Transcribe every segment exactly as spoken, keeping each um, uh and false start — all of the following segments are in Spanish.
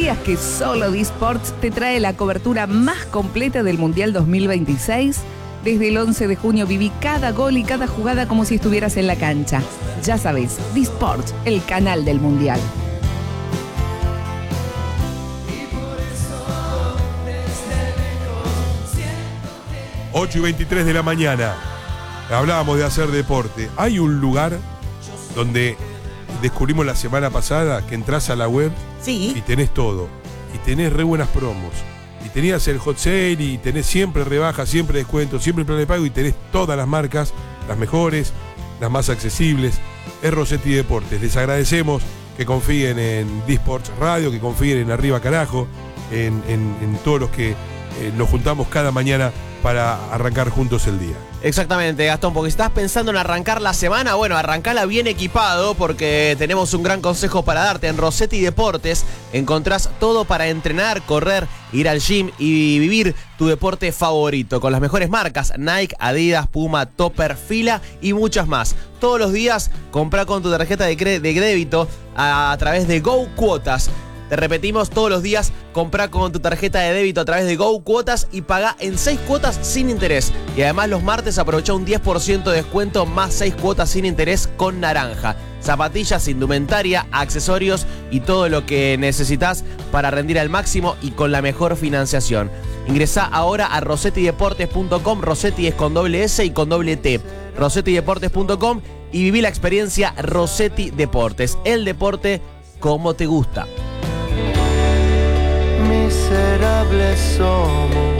¿Sabías que solo D-Sports te trae la cobertura más completa del Mundial dos mil veintiséis? Desde el once de junio viví cada gol y cada jugada como si estuvieras en la cancha. Ya sabes, D-Sports, el canal del Mundial. ocho y veintitrés de la mañana. Hablábamos de hacer deporte. Hay un lugar donde descubrimos la semana pasada que entras a la web sí. y tenés todo. Y tenés re buenas promos. Y tenías el hot sale y tenés siempre rebajas, siempre descuentos, siempre el plan de pago y tenés todas las marcas, las mejores, las más accesibles. Es Rossetti Deportes. Les agradecemos que confíen en D-Sports Radio, que confíen en Arriba Carajo, en, en, en todos los que eh, nos juntamos cada mañana para arrancar juntos el día. Exactamente, Gastón, porque si estás pensando en arrancar la semana, bueno, arrancala bien equipado porque tenemos un gran consejo para darte. En Rossetti Deportes encontrás todo para entrenar, correr, ir al gym y vivir tu deporte favorito con las mejores marcas: Nike, Adidas, Puma, Topper, Fila y muchas más. Todos los días comprá con tu tarjeta de, cre- de débito a, a través de Go Cuotas. Te repetimos, todos los días comprá con tu tarjeta de débito a través de Go Cuotas y pagá en seis cuotas sin interés. Y además los martes aprovechá un diez por ciento de descuento más seis cuotas sin interés con Naranja. Zapatillas, indumentaria, accesorios y todo lo que necesitas para rendir al máximo y con la mejor financiación. Ingresá ahora a rossetti deportes punto com. Rossetti es con doble S y con doble T. rossetti deportes punto com y viví la experiencia Rossetti Deportes. El deporte como te gusta. Miserables somos,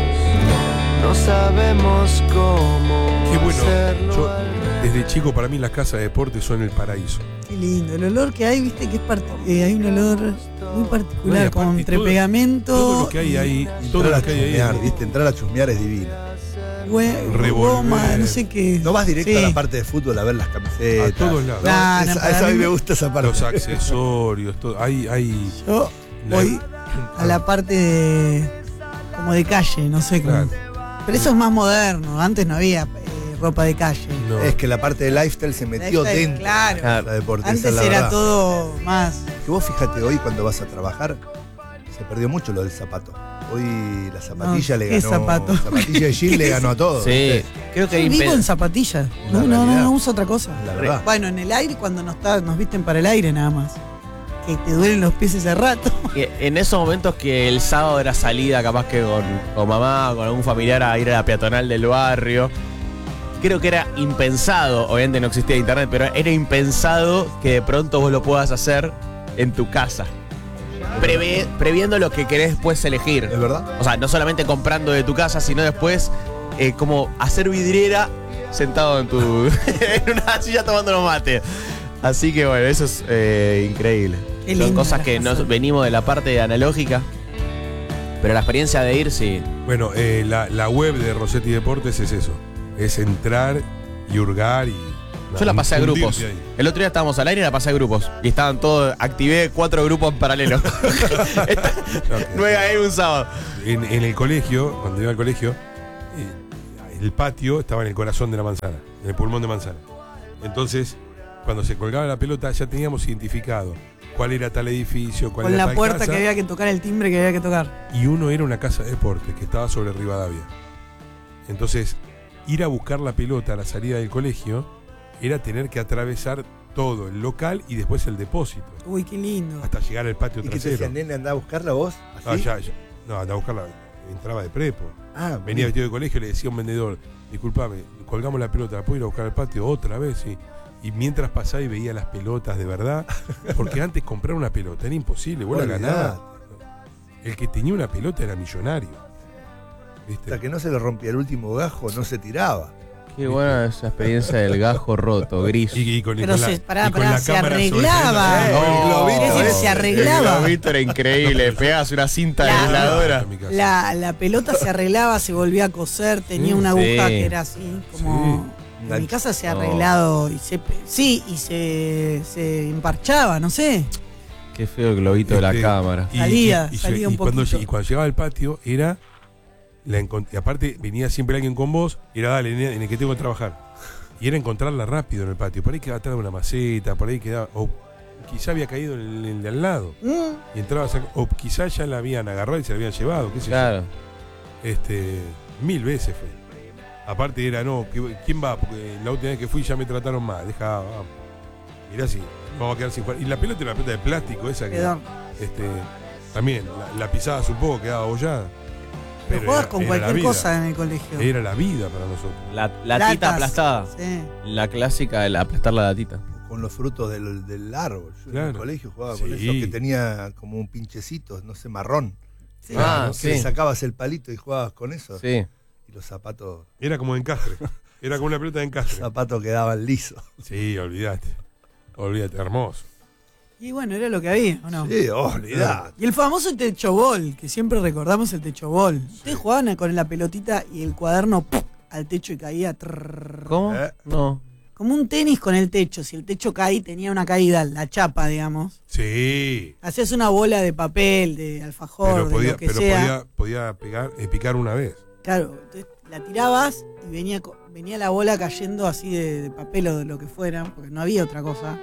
no sabemos cómo. Qué bueno. hacerlo. Yo, desde chico, para mí las casas de deportes son el paraíso. Qué lindo. El olor que hay, viste que es part- eh, hay un olor muy particular, No, y con aparte entre todo- pegamento. Todo lo que hay ahí, todo Entrar lo a que hay ahí. chusmear, es- ¿viste? Entrar a chusmear es divino. hue- Revolver. goma, no sé qué. No vas directo Sí. a la parte de fútbol a ver las camisetas. A todos lados. No, No, esa- no, para esa a mí mí me me- gusta esa parte. Los accesorios, todo. Hay, hay. Yo la- voy a la parte de como de calle, no sé cómo. Claro. Pero eso es más moderno. Antes no había eh, ropa de calle. No. Es que la parte de lifestyle se metió Lifestyle, dentro claro. de la deporte. esa Antes es la era verdad. todo más. Que vos fíjate hoy cuando vas a trabajar, se perdió mucho lo del zapato. Hoy la zapatilla No, le ¿qué ganó. zapato? Zapatilla de jean le ganó a todo. Sí, ¿viste? creo que Yo vivo impe- en zapatillas. La No, no, no, realidad. no uso otra cosa. La verdad. Bueno, en el aire cuando nos, está, nos visten para el aire nada más. Que te duelen los pies ese rato. que en esos momentos que el sábado era salida capaz que con, con mamá, con algún familiar a ir a la peatonal del barrio, creo que era impensado, obviamente no existía internet, pero era impensado que de pronto vos lo puedas hacer en tu casa. Preve- previendo lo que querés después elegir. ¿Es verdad? O sea, no solamente comprando de tu casa, sino después eh, como hacer vidriera sentado en tu en una silla tomando los mates. Así que bueno, eso es eh, increíble. Qué Son lindo cosas las que casas. nos venimos de la parte analógica, pero la experiencia de ir, sí. Bueno, eh, la, la web de Rossetti Deportes es eso. Es entrar y hurgar y. Yo la pasé a hundirte grupos. ahí. El otro día estábamos al aire y la pasé a grupos. Y estaban todos, activé cuatro grupos en paralelo. Esta- Ok. nueve a eme un sábado. En, en el colegio, cuando iba al colegio, eh, el patio estaba en el corazón de la manzana, en el pulmón de manzana. Entonces, cuando se colgaba la pelota, ya teníamos identificado cuál era tal edificio, cuál Con era la tal puerta casa, que había que tocar, el timbre que había que tocar. y uno era una casa de deportes que estaba sobre Rivadavia. Entonces, ir a buscar la pelota a la salida del colegio era tener que atravesar todo el local y después el depósito, Uy, qué lindo. hasta llegar al patio ¿Y que te trasero. decían, nene, anda a buscarla vos? ¿Así? Ah, ya, ya. No, andaba a buscarla, entraba de prepo. Ah, Venía vestido de colegio y le decía a un vendedor, disculpame, colgamos la pelota, ¿la puedo ir a buscar al patio otra vez? Y, y mientras pasaba y veía las pelotas de verdad, porque antes comprar una pelota era imposible, vos la Olvidate. ganabas. El que tenía una pelota era millonario. ¿Viste? Hasta que no se le rompía el último gajo, no se tiraba. Qué buena esa experiencia del gajo roto, gris. Y, y con, y Pero con se- la, pará, y con pará, la se cámara arreglaba. sobresaliendo. Eh, el globito Es decir, ese. se arreglaba. El globito era increíble, pegabas una cinta La- aisladora. En mi casa. La, la pelota se arreglaba, se volvía a coser, tenía una aguja Sí. que era así, como. En mi Gancho. casa se ha No. arreglado y se. Sí, y se, se emparchaba, no sé. Qué feo el globito de la Este, cámara. Y, Salía, y- y- salía y un cuando, poquito. y cuando llegaba al patio era la encont- y aparte venía siempre alguien con vos y era dale nene, en el que tengo que trabajar y era encontrarla rápido en el patio, por ahí quedaba atrás de una maceta, por ahí quedaba o quizá había caído en el, en el de al lado. Mm. Y entrabas a, o quizá ya la habían agarrado y se la habían llevado, qué sé Claro. yo. Este, mil veces fue. Aparte era, no, ¿quién va? Porque la última vez que fui ya me trataron mal. Deja, vamos. Mirá si vamos a quedar sin jugar. Y la pelota era la pelota de plástico esa que Quedó. este, también la, la pisabas un poco, quedaba abollada. Pero jugabas era- con era la cualquier vida. cosa en el colegio. Era la vida para nosotros. La, la Latas. tita aplastada. Sí. La clásica de la aplastar la latita. Con los frutos del, del árbol. Yo en Claro. el colegio jugaba con Sí. eso que tenía como un pinchecito, no sé, marrón. Sí. Ah, Que sí. le sacabas el palito y jugabas con eso. Sí. Y los zapatos, Era como de encastre. Era como una pelota de los encastre. zapatos quedaban lisos. Sí, olvídate. Olvídate, hermoso. Y bueno, era lo que había, ¿o no? Sí, oh, olvidá. Y el famoso techo bol, que siempre recordamos el techo bol. Ustedes jugaban con la pelotita y el cuaderno ¡pum! Al techo y caía. Trrr. ¿Cómo? Eh. No. Como un tenis con el techo. Si el techo caía, tenía una caída, la chapa, digamos. Sí. Hacías una bola de papel, de alfajor, Pero de podía, lo que pero sea. podía, podía pegar, eh, picar una vez. Claro, entonces la tirabas y venía, co- venía la bola cayendo así de, de papel o de lo que fuera, porque no había otra cosa.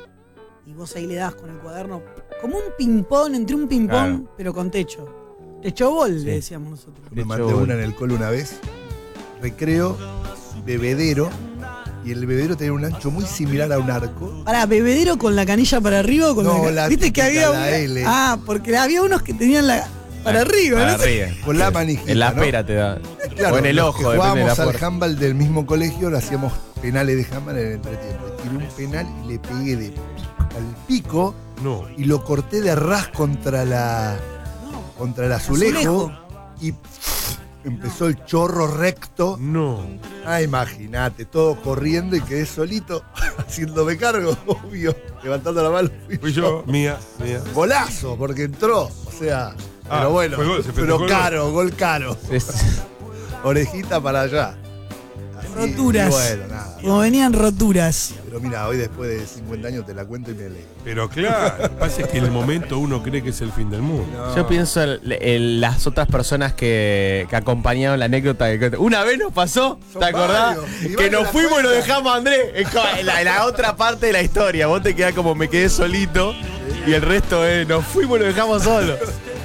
Y vos ahí le dabas con el cuaderno, como un ping-pong, entre un ping-pong, Claro. pero con techo. Techo bol, Sí. le decíamos nosotros. Me Techo mandé bol. una en el cole una vez. Recreo, bebedero. Y el bebedero tenía un ancho muy similar a un arco. Para, bebedero con la canilla para arriba o con No, la, la ¿viste que típica, había la una- L. Ah, porque había unos que tenían la para arriba, Para ¿no? arriba. Con la manijita. En la ¿no? pera te da. Claro, o en el los ojo, que depende de la jugábamos al fuerza. handball del mismo colegio, lo hacíamos penales de handball en el entretiempo. Tiré un penal y le pegué de pico al pico No. y lo corté de ras contra la contra el azulejo, Azulejo. y pff, empezó el chorro recto. No. Ah, imagínate, todo corriendo y quedé solito haciéndome cargo, obvio, levantando la mano. Fui, Fui yo, mía, mía. Golazo, porque entró, o sea, Ah, pero bueno, fue gol, se pero festejó el caro, gol caro, Sí, sí. orejita para allá. Así, Roturas. y bueno, nada. Como venían roturas. Pero mira, hoy después de cincuenta años te la cuento y me alegro. Pero claro, lo que pasa es que en el momento uno cree que es el fin del mundo. No. Yo pienso en, en las otras personas que, que acompañaron la anécdota. que- Una vez nos pasó, Son ¿te acordás? varios. Y Que varios nos la fuimos y lo cuentan. dejamos a Andrés. Es como la, la otra parte de la historia. Vos te quedás como me quedé solito y el resto es nos fuimos y lo dejamos solos.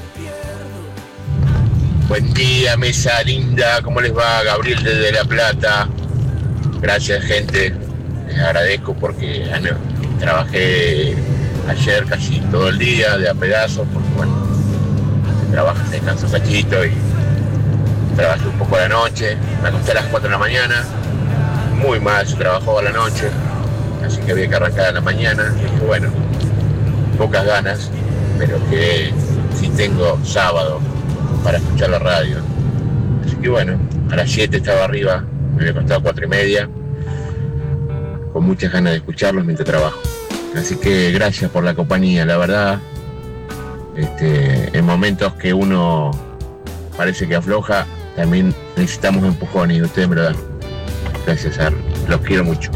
Buen día, mesa linda. ¿Cómo les va? Gabriel desde La Plata. Gracias, gente. Les agradezco porque ah, no, trabajé ayer casi todo el día de a pedazos, porque bueno, trabajas, descanso un cachito y trabajé un poco a la noche. Me acosté a las cuatro de la mañana. Muy mal, se trabajó a la noche. Así que había que arrancar a la mañana. Y dije, bueno, pocas ganas, pero que sí tengo sábado para escuchar la radio. Así que bueno, a las siete estaba arriba, me había costado cuatro y media, con muchas ganas de escucharlos mientras trabajo. Así que gracias por la compañía, la verdad. Este, en momentos que uno parece que afloja, también necesitamos empujones y ustedes me lo dan. Gracias, Ar. Los quiero mucho.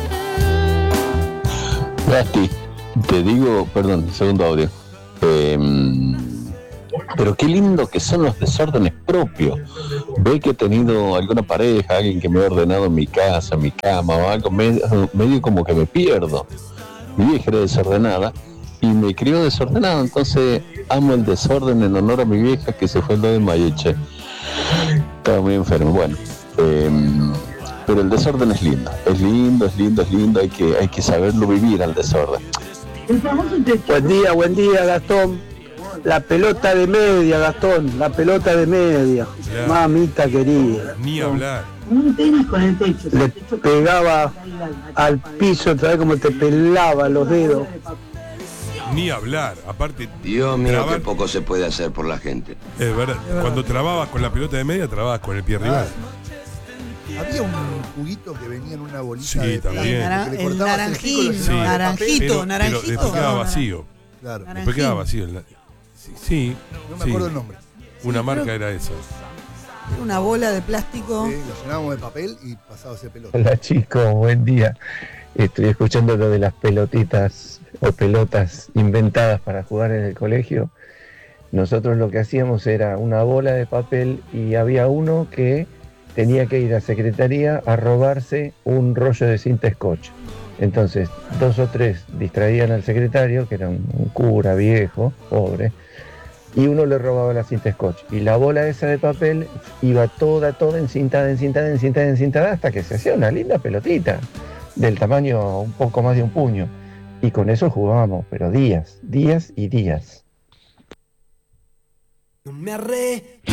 Gasti, te digo, perdón, segundo audio. Eh, pero qué lindo que son los desórdenes propios. Ve que he tenido alguna pareja, alguien que me ha ordenado mi casa, mi cama o algo, medio, medio como que me pierdo. Mi vieja era desordenada y me crió desordenado, entonces amo el desorden en honor a mi vieja que se fue el dos de Mayeche. Estaba muy enfermo, bueno. Eh, pero el desorden es lindo, es lindo, es lindo, es lindo, hay que, hay que saberlo vivir al desorden. Buen día, buen día, Gastón. La pelota de media, Gastón, la pelota de media. Claro. Mamita querida. Ni hablar. Un tenis con el techo. Le pegaba al piso, ¿sabes cómo te pelaba los dedos? Ni hablar. Aparte, Dios mío, trabar- que poco se puede hacer por la gente. es verdad, cuando trababas con la pelota de media, trababas con el pie rival. Había un juguito que venía en una bolita Sí, de también. plástico Nara- que le el cortabas naranjín, pico y lo llenabas de naranjito, papel. Pero, naranjito. pero después quedaba No, vacío. Claro, Naranjín. Después quedaba vacío. el- Sí, sí, no me sí. acuerdo el nombre. Una Sí, marca creo- era esa. Era una bola de plástico. Sí, lo llenábamos de papel y pasaba ese pelota. Hola chicos, buen día. Estoy escuchando lo de las pelotitas o pelotas inventadas para jugar en el colegio. Nosotros lo que hacíamos era una bola de papel y había uno que tenía que ir a secretaría a robarse un rollo de cinta scotch. Entonces, dos o tres distraían al secretario, que era un, un cura viejo, pobre, y uno le robaba la cinta scotch. Y la bola esa de papel iba toda, toda encintada, encintada, encintada, encintada, hasta que se hacía una linda pelotita, del tamaño un poco más de un puño. Y con eso jugábamos, pero días, días y días. No me arrepiento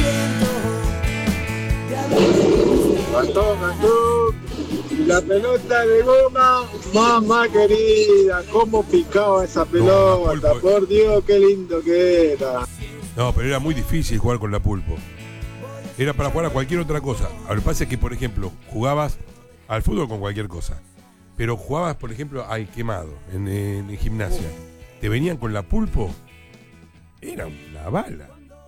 de Gastón, Gastón, la pelota de goma, mamá querida, cómo picaba esa pelota, no, por Dios, qué lindo que era. No, pero era muy difícil jugar con la pulpo. Era para jugar a cualquier otra cosa. Lo que pasa es que, por ejemplo, jugabas al fútbol con cualquier cosa, pero jugabas, por ejemplo, al quemado, en, en, en gimnasia. Te venían con la pulpo, era una bala.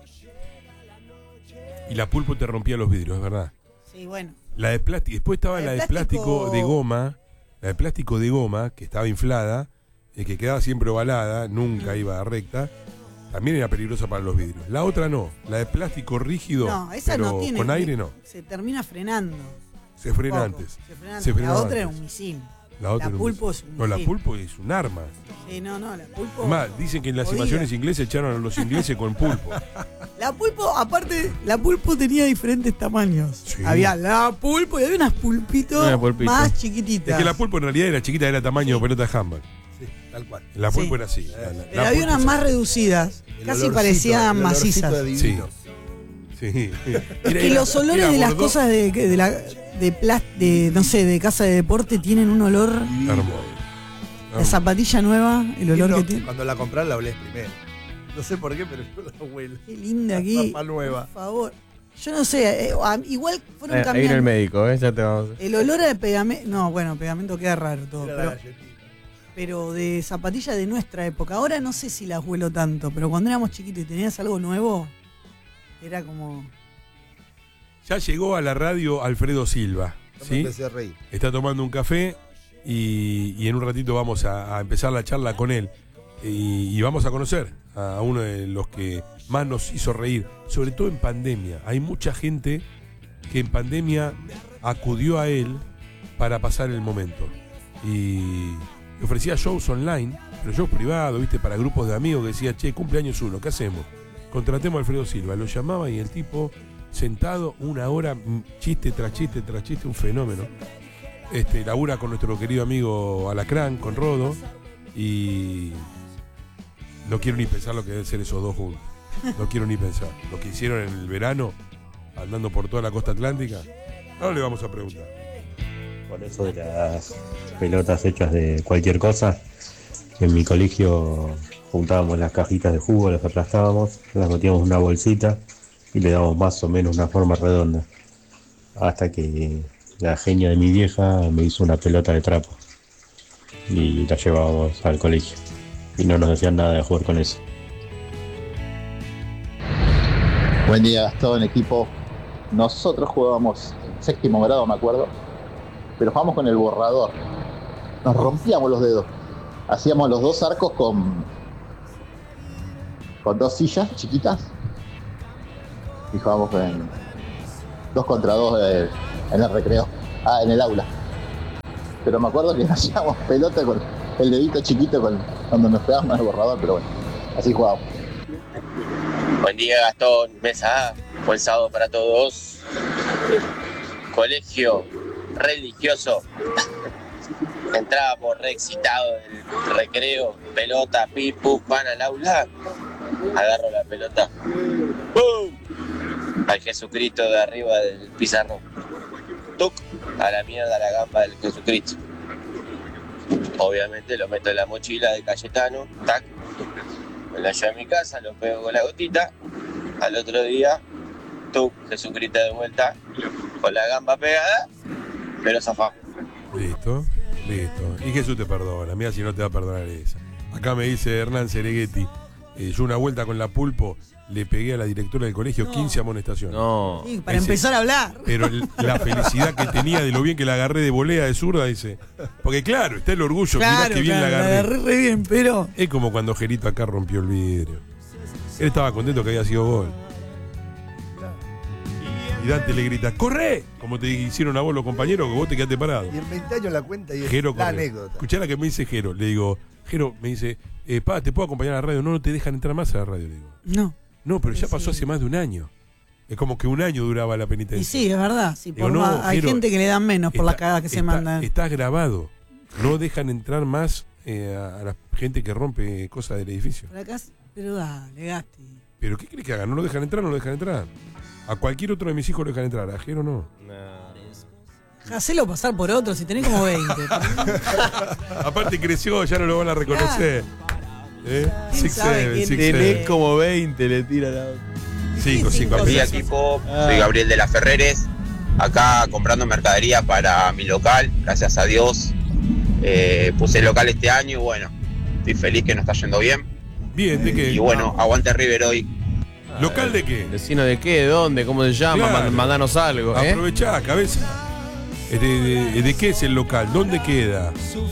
Y la pulpo te rompía los vidrios, es verdad. Sí, bueno. La de plástico, después estaba la de, la de plástico... plástico de goma, la de plástico de goma, que estaba inflada, eh, que quedaba siempre ovalada, nunca iba recta. También era peligrosa para los vidrios. La otra no, la de plástico rígido, no, esa pero no tiene, con aire no. Se termina frenando. Se frena antes. Se frena se antes. La otra antes. era un misil. La, otra la pulpo es un misil. No, la pulpo es un arma. Sí, no, no, la pulpo. Además, dicen que en las podía. invasiones inglesas echaron a los ingleses con pulpo. La pulpo, aparte, la pulpo tenía diferentes tamaños. Sí. Había la pulpo y había unas pulpitos más chiquititas. Es que la pulpo en realidad era chiquita, era tamaño pelota de handball. Sí, tal cual. La pulpo sí. era así. La, la, Pero la había unas más reducidas, casi olorcito, parecían macizas. Sí. Sí. Es que los olores de las cosas de, de la de, plast, de no sé, de casa de deporte tienen un olor hermoso. La zapatilla nueva, el olor no, que tiene. Cuando la compras la olés primero. No sé por qué, pero yo la huelo. Qué linda aquí. Tapa nueva. Por favor. Yo no sé, eh, igual fueron eh, cambiando. Ahí en el médico, ¿eh? Ya te vamos. El olor al pegamento. No, bueno, pegamento queda raro todo. Pero, pero de zapatilla de nuestra época. Ahora no sé si las huelo tanto, pero cuando éramos chiquitos y tenías algo nuevo, era como. Ya llegó a la radio Alfredo Silva. No ¿sí? me empecé a reír. Está tomando un café y, y en un ratito vamos a, a empezar la charla con él. Y, y vamos a conocer a uno de los que más nos hizo reír, sobre todo en pandemia. Hay mucha gente que en pandemia acudió a él para pasar el momento. Y ofrecía shows online, pero shows privados, ¿viste? Para grupos de amigos que decía, che, cumpleaños uno, ¿qué hacemos? Contratemos a Alfredo Silva. Lo llamaba y el tipo sentado una hora, chiste tras chiste tras chiste, un fenómeno. Este, labura con nuestro querido amigo Alacrán, con Rodo, y no quiero ni pensar lo que deben ser esos dos juntos. No quiero ni pensar. Lo que hicieron en el verano, andando por toda la costa atlántica, ahora le vamos a preguntar. Por eso de las pelotas hechas de cualquier cosa, en mi colegio juntábamos las cajitas de jugo, las aplastábamos, las metíamos en una bolsita y le dábamos más o menos una forma redonda. Hasta que la genia de mi vieja me hizo una pelota de trapo y la llevábamos al colegio. Y no nos decían nada de jugar con eso. Buen día, Gastón, equipo. Nosotros jugábamos séptimo grado, me acuerdo, pero jugábamos con el borrador. Nos rompíamos los dedos. Hacíamos los dos arcos con, con dos sillas chiquitas y jugábamos en dos contra dos eh, en el recreo, ah, en el aula. Pero me acuerdo que hacíamos pelota con el dedito chiquito con, cuando nos pegábamos al borrador, pero bueno, así jugábamos. Buen día, Gastón, mesa A, buen sábado para todos. Colegio religioso. Entrábamos re excitados del recreo, pelota, pim, pum, van al aula. Agarro la pelota. ¡Pum! Al Jesucristo de arriba del pizarrón. ¡Tuc! A la mierda la gamba del Jesucristo. Obviamente lo meto en la mochila de Cayetano. ¡Tac! Me la llevo a mi casa, lo pego con la gotita. Al otro día, ¡tuc! Jesucristo de vuelta. Con la gamba pegada, pero zafamos. Listo. Listo. Y Jesús te perdona. Mira si no te va a perdonar esa. Acá me dice Hernán Cereghetti, eh, yo una vuelta con la pulpo le pegué a la directora del colegio no. quince amonestaciones. No. Sí, para dice, empezar a hablar. Pero la felicidad que tenía de lo bien que la agarré de volea de zurda, dice. Porque claro, está el orgullo, claro, mirá que bien claro, la agarré. La agarré re bien, pero. Es como cuando Gerito acá rompió el vidrio. Él estaba contento que había sido gol. Y Dante le grita, ¡corre! Como te hicieron a vos los compañeros, que vos te quedaste parado. Y en veinte años la cuenta y es Jero la corre. anécdota. Escuchá la que me dice Jero. Le digo, Jero me dice, eh, pa, ¿te puedo acompañar a la radio? No, no te dejan entrar más a la radio. Le digo. No. No, pero ya pasó hace más de un año. Es como que un año duraba la penitencia. Y sí, es verdad. Sí, Digo, por no, más- hay Jero, gente que le dan menos por está- la cagada que se está- mandan. Estás grabado. No dejan entrar más eh, a, a la gente que rompe cosas del edificio. Por acá, pero dale, Gasti. ¿Pero qué crees que hagan? ¿No lo dejan entrar no lo dejan entrar? A cualquier otro de mis hijos lo dejan entrar. A Jero no. Hacelo pasar por otro, si tenés como veinte. Aparte creció, ya no lo van a reconocer. ¿Eh? ¿Quién Six, sabe seven, quién six, es? seven. Tenés como veinte, le tira la. Cinco, cinco. Buen día, equipo. Soy Gabriel de las Ferreres. Acá comprando mercadería para mi local. Gracias a Dios. Eh, puse el local este año y bueno, estoy feliz que nos está yendo bien. Bien, ¿de qué? Y bueno, aguante River hoy. ¿Local de qué? ¿Vecino de qué? ¿De dónde? ¿Cómo se llama? Claro. Mand- Mandanos algo, ¿eh? Aprovechá, cabeza. ¿De, de, de qué es el local? ¿Dónde queda?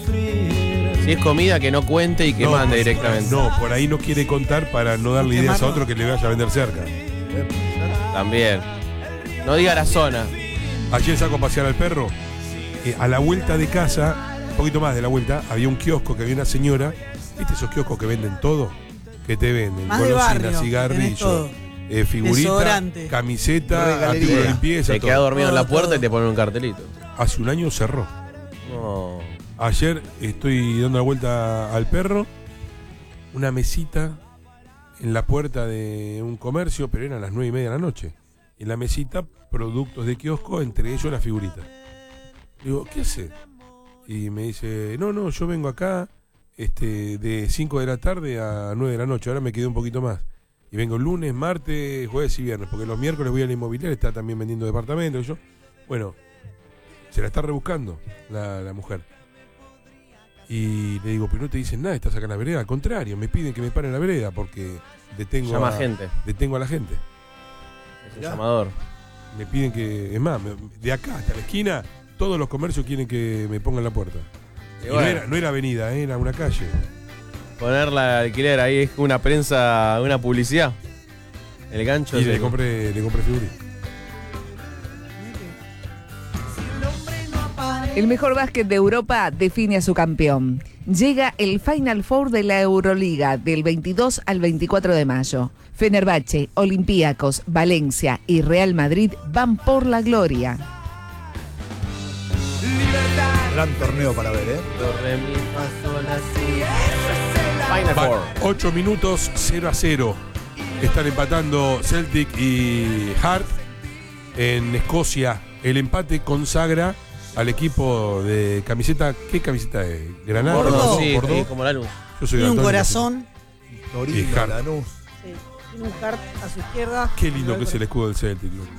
Si es comida, que no cuente y que No, mande por- directamente. No, por ahí no quiere contar para no darle ideas a otro que le vaya a vender cerca. También. No diga la zona. Ayer saco a pasear al perro. Eh, a la vuelta de casa, un poquito más de la vuelta, había un kiosco que había una señora. ¿Viste esos kioscos que venden todo? Que te venden Más de golosinas, barrio, tenés cigarrillos, todo. eh, figurita, Desodorante. camiseta, Regalería. artículo de limpieza. Te todo. queda dormido en la Todo, puerta todo. y te ponen un cartelito. Hace un año cerró. No. Ayer estoy dando la vuelta al perro, una mesita en la puerta de un comercio, pero eran las nueve y media de la noche. En la mesita, productos de kiosco, entre ellos la figurita. Digo, ¿qué hace? Y me dice, no, no, yo vengo acá este, de cinco de la tarde a nueve de la noche, ahora me quedé un poquito más. Y vengo lunes, martes, jueves y viernes, porque los miércoles voy a la inmobiliaria, está también vendiendo departamentos. Y yo, bueno, se la está rebuscando la, la mujer. Y le digo, pero no te dicen nada, estás acá en la vereda. Al contrario, me piden que me pare en la vereda porque detengo, Llama a, gente. detengo a la gente. Es un llamador. Me piden que, es más, me- de acá hasta la esquina, todos los comercios quieren que me pongan la puerta. Y Y no, bueno. era, no era avenida, eh, era una calle. Ponerla de alquiler ahí es una prensa, una publicidad. El gancho Y es le el- compré, le compré figurita. El mejor básquet de Europa define a su campeón. Llega el Final Four de la Euroliga del veintidós al veinticuatro de mayo. Fenerbahce, Olympiacos, Valencia y Real Madrid van por la gloria. Gran torneo para ver, ¿eh? Final Va, Four. ocho minutos, cero a cero. Están empatando Celtic y Hart en Escocia. El empate consagra al equipo de camiseta. ¿Qué camiseta es? ¿Granada? Bordeaux. No, Sí, Bordeaux. sí, como la luz. Yo soy Tiene un daltónico. corazón. Torino, Y Hart. Lanús. Sí, tiene un heart a su izquierda. Qué lindo que es el escudo del Celtic, loco.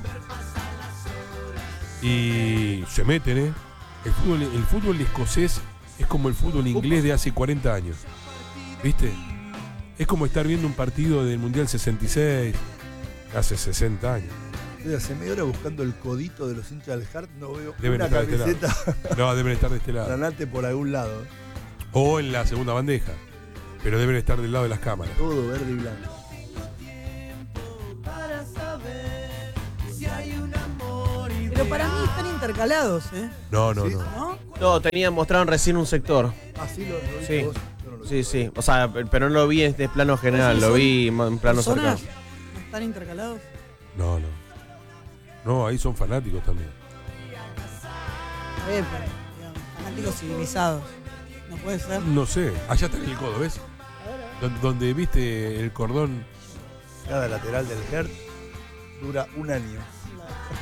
Y se meten, ¿eh? El fútbol, el fútbol escocés es como el fútbol inglés de hace cuarenta años. ¿Viste? Es como estar viendo un partido del Mundial sesenta y seis, hace sesenta años. Estoy hace media hora buscando el codito de los hinchas del Hart, no veo Deben una estar de este camiseta lado. No, deben estar de este lado. granate por algún lado. O en la segunda bandeja. Pero deben estar del lado de las cámaras. Todo verde y blanco. Pero para mí están intercalados, ¿eh? No, no, ¿Sí? no. ¿No? No, tenían, mostraron recién un sector. Así lo, lo Sí. viste vos. Yo no lo Sí, sí. O sea, pero no lo vi en este plano general, lo vi en plano ¿Personas cercano. no están intercalados? No, no. No, ahí son fanáticos también. Está bien, pero digamos, fanáticos civilizados. No puede ser. No sé. Allá está en el codo, ¿ves? Donde, donde viste el cordón. Cada lateral del Hart dura un año.